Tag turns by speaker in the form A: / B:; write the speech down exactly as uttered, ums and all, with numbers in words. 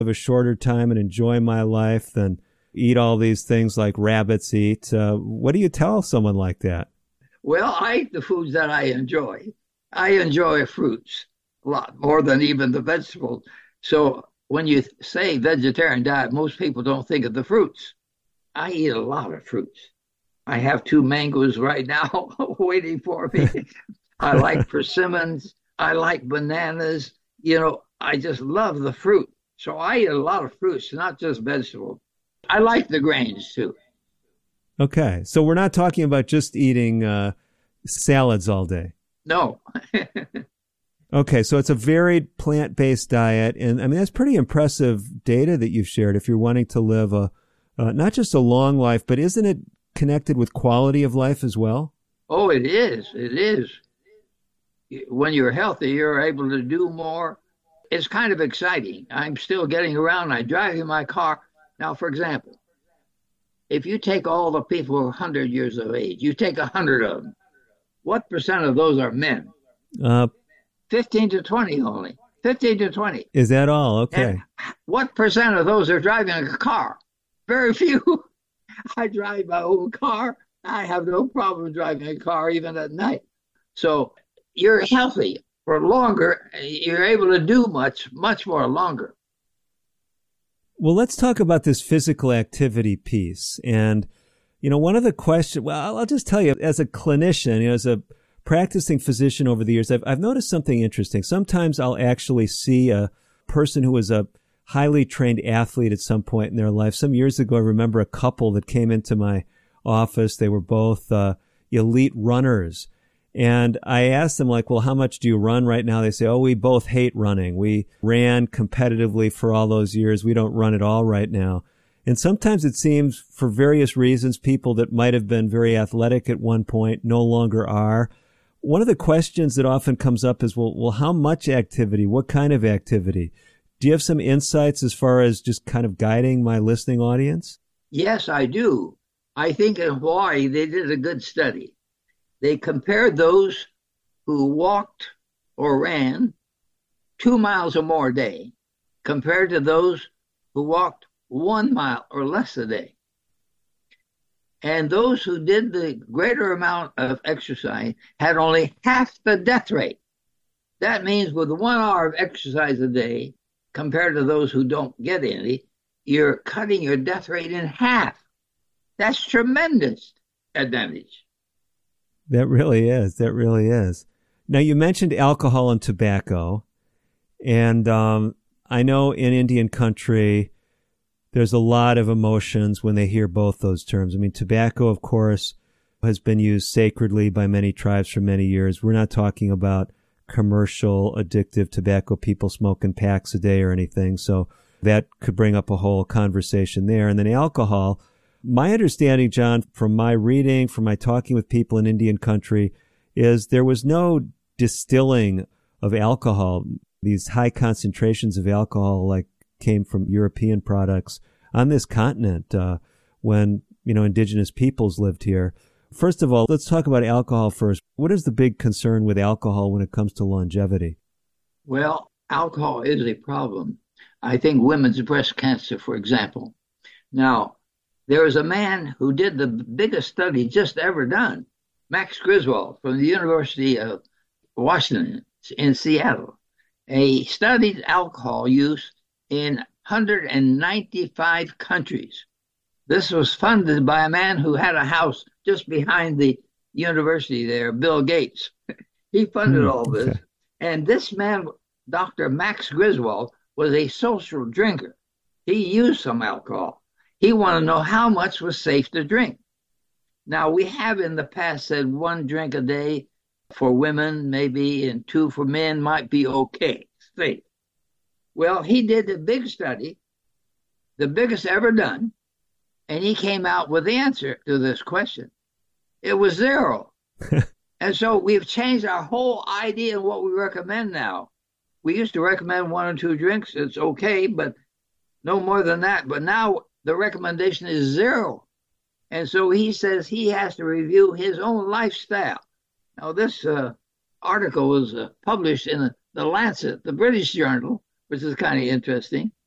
A: have a shorter time and enjoy my life than eat all these things like rabbits eat. Uh, what do you tell someone like that?
B: Well, I eat the foods that I enjoy. I enjoy fruits a lot more than even the vegetables. So when you say vegetarian diet, most people don't think of the fruits. I eat a lot of fruits. I have two mangoes right now waiting for me. I like persimmons. I like bananas. You know, I just love the fruit. So I eat a lot of fruits, not just vegetables. I like the grains too.
A: Okay. So we're not talking about just eating uh, salads all day.
B: No.
A: Okay. So it's a varied plant-based diet. And I mean, that's pretty impressive data that you've shared if you're wanting to live a, uh, not just a long life, but isn't it connected with quality of life as well?
B: Oh, it is. It is. When you're healthy, you're able to do more. It's kind of exciting. I'm still getting around. I drive in my car. Now, for example, if you take all the people who are one hundred years of age, you take one hundred of them, what percent of those are men?
A: Uh,
B: fifteen to twenty only. fifteen to twenty.
A: Is that all? Okay.
B: And what percent of those are driving a car? Very few. I drive my own car. I have no problem driving a car even at night. So you're healthy for longer. You're able to do much, much more longer.
A: Well, let's talk about this physical activity piece. And, you know, one of the questions, well, I'll just tell you, as a clinician, you know, as a practicing physician over the years, I've, I've noticed something interesting. Sometimes I'll actually see a person who was a highly trained athlete at some point in their life. Some years ago, I remember a couple that came into my office. They were both uh, elite runners. And I asked them, like, well, how much do you run right now? They say, oh, we both hate running. We ran competitively for all those years. We don't run at all right now. And sometimes it seems, for various reasons, people that might have been very athletic at one point no longer are. One of the questions that often comes up is, well, well, how much activity? What kind of activity? Do you have some insights as far as just kind of guiding my listening audience?
B: Yes, I do. I think in Hawaii, they did a good study. They compared those who walked or ran two miles or more a day compared to those who walked one mile or less a day. And those who did the greater amount of exercise had only half the death rate. That means with one hour of exercise a day, compared to those who don't get any, you're cutting your death rate in half. That's tremendous advantage.
A: That really is. That really is. Now, you mentioned alcohol and tobacco. And um, I know in Indian country, there's a lot of emotions when they hear both those terms. I mean, tobacco, of course, has been used sacredly by many tribes for many years. We're not talking about commercial, addictive tobacco, people smoking packs a day or anything. So that could bring up a whole conversation there. And then alcohol. My understanding, John, from my reading, from my talking with people in Indian country, is there was no distilling of alcohol. These high concentrations of alcohol like came from European products on this continent uh, when, you know, indigenous peoples lived here. First of all, let's talk about alcohol first. What is the big concern with alcohol when it comes to longevity?
B: Well, alcohol is a problem. I think women's breast cancer, for example. Now, there was a man who did the biggest study just ever done, Max Griswold from the University of Washington in Seattle. He studied alcohol use in one hundred ninety-five countries. This was funded by a man who had a house just behind the university there, Bill Gates. He funded all this. Okay. And this man, Doctor Max Griswold, was a social drinker. He used some alcohol. He wanted to know how much was safe to drink. Now, we have in the past said one drink a day for women, maybe, and two for men might be okay, safe. Well, he did a big study, the biggest ever done, and he came out with the answer to this question. It was zero. And so we've changed our whole idea of what we recommend now. We used to recommend one or two drinks. It's okay, but no more than that. But now the recommendation is zero. And so he says he has to review his own lifestyle. Now, this uh, article was uh, published in the, the Lancet, the British journal, which is kind of interesting.